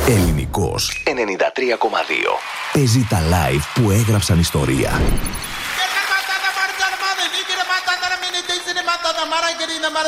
Ελληνικός 93,2. Παίζει τα live που έγραψαν ιστορία.